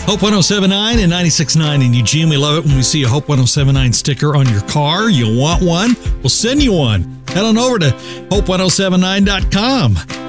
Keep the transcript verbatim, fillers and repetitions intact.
Hope one oh seven point nine and ninety-six point nine in Eugene. We love it when we see a Hope one oh seven point nine sticker on your car. You want one? We'll send you one. Head on over to hope one oh seven nine dot com.